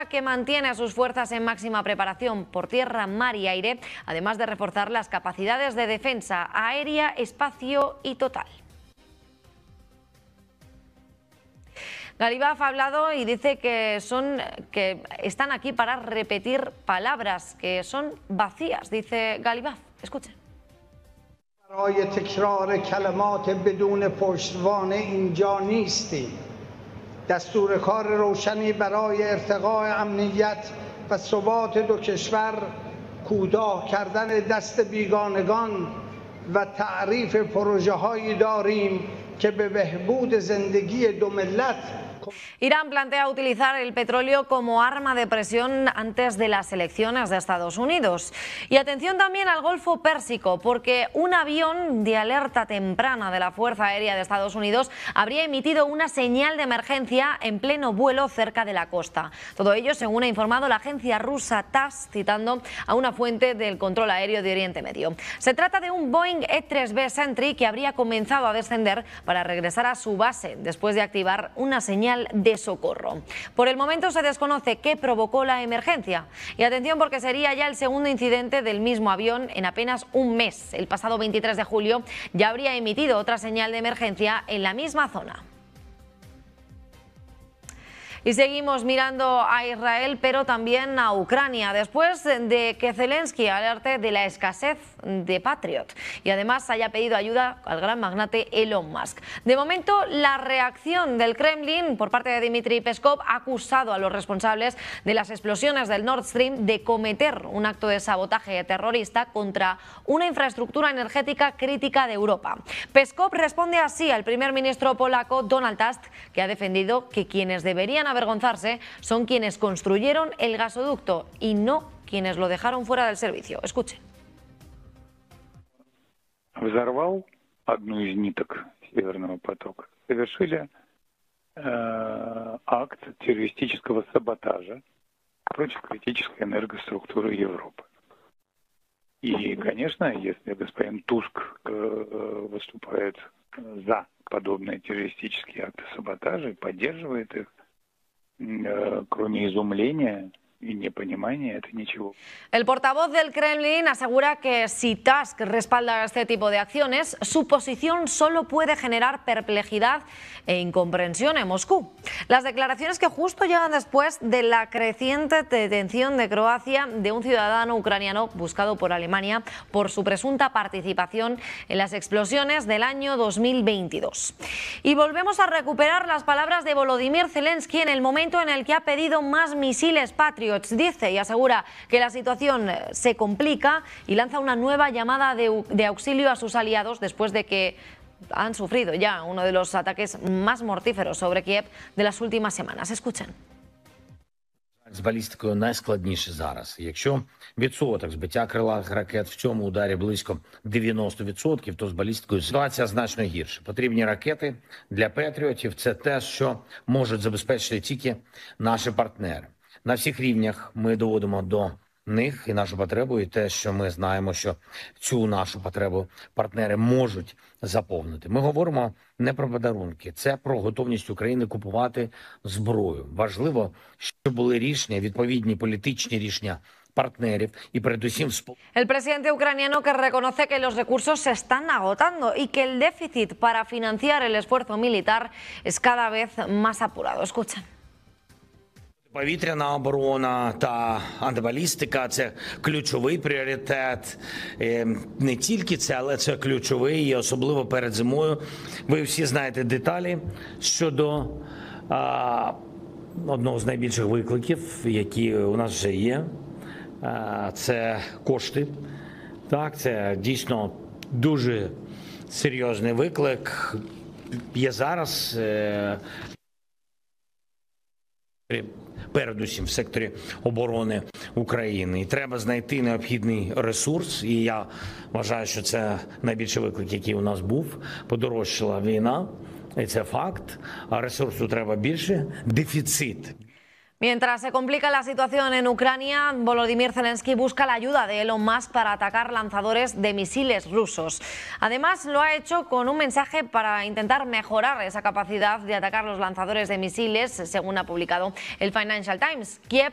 que mantiene a sus fuerzas en máxima preparación por tierra, mar y aire, además de reforzar las capacidades de defensa aérea, espacio y total. Galibaf ha hablado y dice que están aquí para repetir palabras que son vacías, dice Galibaf. Escuchen. برای تکرار کلمات بدون پشتوانه اینجا نیستیم. دستور کار روشنی برای ارتقاء امنیت و ثبات دو کشور، کوتاه کردن دست بیگانگان و تعریف پروژه‌هایی داریم که به بهبود زندگی دو ملت. Irán plantea utilizar el petróleo como arma de presión antes de las elecciones de Estados Unidos. Y atención también al Golfo Pérsico, porque un avión de alerta temprana de la Fuerza Aérea de Estados Unidos habría emitido una señal de emergencia en pleno vuelo cerca de la costa. Todo ello, según ha informado la agencia rusa TASS, citando a una fuente del control aéreo de Oriente Medio. Se trata de un Boeing E-3B Sentry que habría comenzado a descender para regresar a su base después de activar una señal de socorro. Por el momento se desconoce qué provocó la emergencia. Y atención, porque sería ya el segundo incidente del mismo avión en apenas un mes. El pasado 23 de julio ya habría emitido otra señal de emergencia en la misma zona. Y seguimos mirando a Israel, pero también a Ucrania, después de que Zelensky alerte de la escasez de Patriot y además haya pedido ayuda al gran magnate Elon Musk. De momento, la reacción del Kremlin por parte de Dmitry Peskov ha acusado a los responsables de las explosiones del Nord Stream de cometer un acto de sabotaje terrorista contra una infraestructura energética crítica de Europa. Peskov responde así al primer ministro polaco Donald Tusk, que ha defendido que quienes deberían avergonzarse son quienes construyeron el gasoducto y no quienes lo dejaron fuera del servicio. Escuchen. Взорвал одну из ниток Северного потока. Совершили акт террористического саботажа против критической энергоструктуры Европы. И, конечно, если господин Туск выступает за подобные террористические акты саботажа и поддерживает их, кроме изумления y непонимания, это ничего. El portavoz del Kremlin asegura que si Tusk respalda este tipo de acciones, su posición solo puede generar perplejidad e incomprensión en Moscú. Las declaraciones que justo llegan después de la creciente detención de Croacia de un ciudadano ucraniano buscado por Alemania por su presunta participación en las explosiones del año 2022. Y volvemos a recuperar las palabras de Volodymyr Zelensky en el momento en el que ha pedido más misiles Patriot. Dice y asegura que la situación se complica y lanza una nueva llamada de auxilio a sus aliados después de que han sufrido ya uno de los ataques más mortíferos sobre Kiev de las últimas semanas. Escuchen. З балістикою найскладніше зараз. Якщо відсоток збиття крилатих ракет в цьому ударі близько 90%, то з балістикою ситуація значно гірша. Потрібні ракети для патріотів – це те, що можуть забезпечити тільки наші партнери. На всіх рівнях ми доводимо до них і нашу потребу, і те, що ми знаємо, що цю нашу потребу партнери можуть заповнити. Ми говоримо не про подарунки, це про готовність України купувати зброю. Важливо, щоб були рішення, відповідні політичні рішення partneres y perdusim. El presidente ucraniano que reconoce que los recursos se están agotando y que el déficit para financiar el esfuerzo militar es cada vez más apurado. Escuchen. Повітряна оборона та антибалістика – це ключовий пріоритет. Не тільки це, але це ключовий, і особливо перед зимою. Ви всі знаєте деталі щодо одного з найбільших викликів, які у нас вже є. Це кошти. Так, це дійсно дуже серйозний виклик. Є зараз передусім в секторі оборони України. І треба знайти необхідний ресурс, і я вважаю, що це найбільший виклик, який у нас був. Подорожчала війна, і це факт, а ресурсу треба більше, дефіцит. Mientras se complica la situación en Ucrania, Volodymyr Zelensky busca la ayuda de Elon Musk para atacar lanzadores de misiles rusos. Además, lo ha hecho con un mensaje para intentar mejorar esa capacidad de atacar los lanzadores de misiles, según ha publicado el Financial Times. Kiev